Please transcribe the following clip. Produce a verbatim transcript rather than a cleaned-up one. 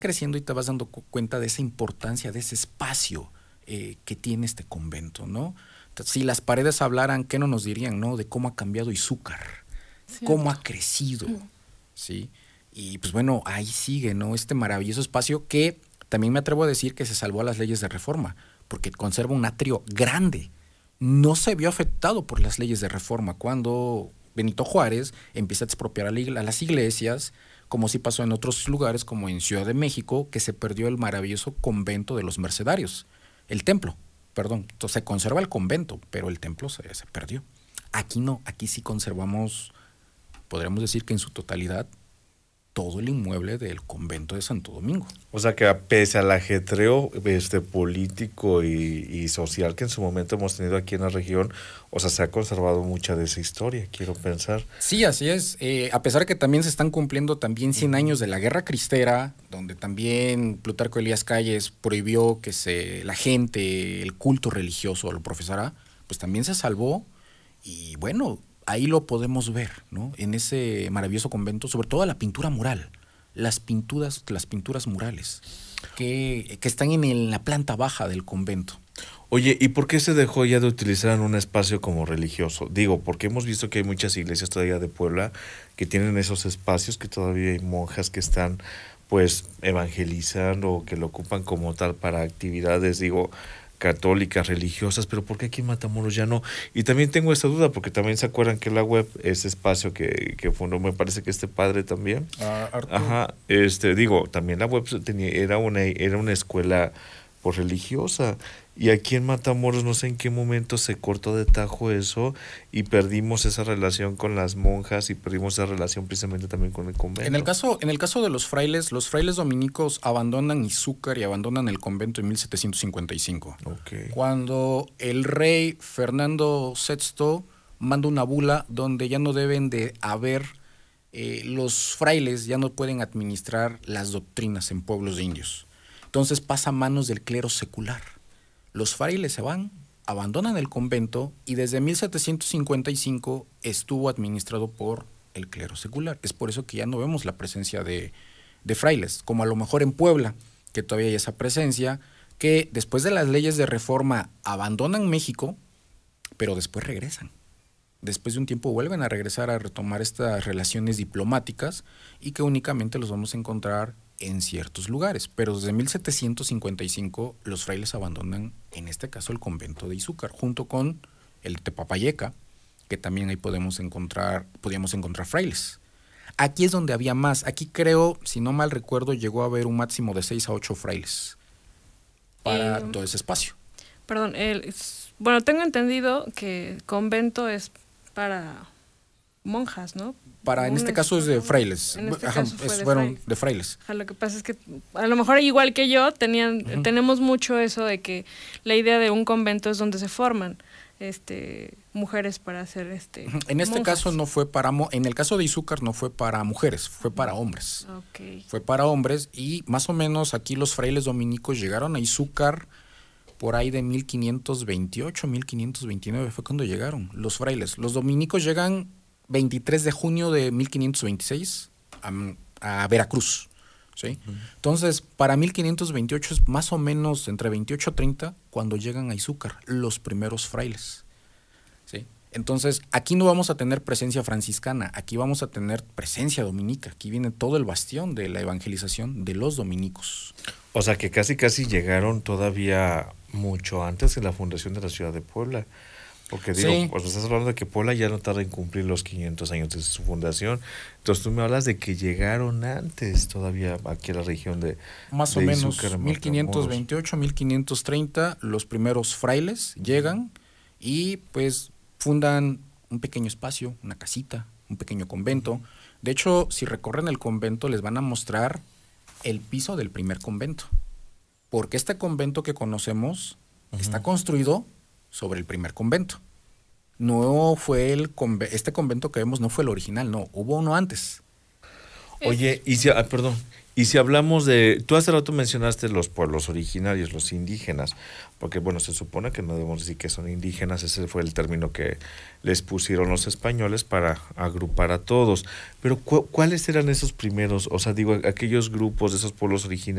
creciendo y te vas dando cuenta de esa importancia, de ese espacio eh, que tiene este convento, ¿no? Si las paredes hablaran, ¿qué no nos dirían, no? De cómo ha cambiado Izúcar, Cierto. cómo ha crecido, ¿sí? Y pues bueno, ahí sigue, ¿no? Este maravilloso espacio que también me atrevo a decir que se salvó a las leyes de reforma, porque conserva un atrio grande. No se vio afectado por las leyes de reforma cuando Benito Juárez empieza a expropiar a, la, a las iglesias, como sí pasó en otros lugares, como en Ciudad de México, que se perdió el maravilloso convento de los mercedarios, el templo, perdón. Entonces se conserva el convento, pero el templo se, se perdió. Aquí no, aquí sí conservamos, podríamos decir que en su totalidad, todo el inmueble del convento de Santo Domingo. O sea que pese al ajetreo este, político y, y social que en su momento hemos tenido aquí en la región, o sea, se ha conservado mucha de esa historia, quiero pensar. Sí, así es. Eh, a pesar que también se están cumpliendo también cien años de la Guerra Cristera, donde también Plutarco Elías Calles prohibió que se la gente, el culto religioso lo profesara, pues también se salvó y bueno, ahí lo podemos ver, ¿no? En ese maravilloso convento, sobre todo la pintura mural, las pinturas, las pinturas murales que, que están en, el, en la planta baja del convento. Oye, ¿y por qué se dejó ya de utilizar en un espacio como religioso? Digo, porque hemos visto que hay muchas iglesias todavía de Puebla que tienen esos espacios, que todavía hay monjas que están pues evangelizando o que lo ocupan como tal para actividades, digo, católicas, religiosas, pero ¿por qué aquí en Matamoros ya no? Y también tengo esta duda, porque también se acuerdan que la web, ese espacio que, que fundó, me parece que este padre también. Ah, Arturo. Ajá, este, digo, también la web tenía, era una, era una escuela pues religiosa. Y aquí en Matamoros no sé en qué momento se cortó de tajo eso y perdimos esa relación con las monjas y perdimos esa relación precisamente también con el convento. En el caso, en el caso de los frailes, los frailes dominicos abandonan Izúcar y abandonan el convento en mil setecientos cincuenta y cinco. Okay. Cuando el rey Fernando sexto manda una bula donde ya no deben de haber, eh, los frailes ya no pueden administrar las doctrinas en pueblos de indios. Entonces pasa a manos del clero secular. Los frailes se van, abandonan el convento y desde mil setecientos cincuenta y cinco estuvo administrado por el clero secular. Es por eso que ya no vemos la presencia de, de frailes, como a lo mejor en Puebla, que todavía hay esa presencia, que después de las leyes de reforma abandonan México, pero después regresan. Después de un tiempo vuelven a regresar a retomar estas relaciones diplomáticas y que únicamente los vamos a encontrar en ciertos lugares, pero desde mil setecientos cincuenta y cinco los frailes abandonan, en este caso, el convento de Izúcar, junto con el Tepapayeca, que también ahí podemos encontrar, podíamos encontrar frailes. Aquí es donde había más. Aquí creo, si no mal recuerdo, llegó a haber un máximo de seis a ocho frailes para eh, todo ese espacio. Perdón, el, bueno, tengo entendido que convento es para monjas, ¿no? Para, en un este caso es de frailes. En este Ajá, caso fue es, de fueron frailes. de frailes. Ajá, lo que pasa es que a lo mejor igual que yo tenían, uh-huh. tenemos mucho eso de que la idea de un convento es donde se forman este mujeres para hacer este uh-huh. En este monjas. caso no fue para en el caso de Izúcar no fue para mujeres, fue para hombres. Okay. Fue para hombres y más o menos aquí los frailes dominicos llegaron a Izúcar por ahí de mil quinientos veintiocho, mil quinientos veintinueve fue cuando llegaron los frailes. Los dominicos llegan veintitrés de junio de mil quinientos veintiséis a, a Veracruz, ¿sí? Uh-huh. Entonces, para mil quinientos veintiocho es más o menos entre veintiocho y treinta cuando llegan a Izúcar, los primeros frailes, ¿sí? Entonces, aquí no vamos a tener presencia franciscana, aquí vamos a tener presencia dominica, aquí viene todo el bastión de la evangelización de los dominicos. O sea, que casi casi llegaron todavía mucho antes de la fundación de la ciudad de Puebla. Porque digo, sí. Pues estás hablando de que Puebla ya no tarda en cumplir los quinientos años desde su fundación. Entonces tú me hablas de que llegaron antes todavía aquí a la región de Más de o menos, Izúcar, mil quinientos veintiocho, mil quinientos treinta, los primeros frailes llegan y pues fundan un pequeño espacio, una casita, un pequeño convento. De hecho, si recorren el convento les van a mostrar el piso del primer convento. Porque este convento que conocemos uh-huh. está construido sobre el primer convento. No fue el conve- este convento que vemos no fue el original, no, hubo uno antes. Oye, y si, ah, perdón, y si hablamos de, tú hace rato mencionaste los pueblos originarios, los indígenas, porque bueno, se supone que no debemos decir que son indígenas, ese fue el término que les pusieron los españoles para agrupar a todos, pero ¿cu- cuáles eran esos primeros, o sea, digo, aquellos grupos de esos pueblos originarios?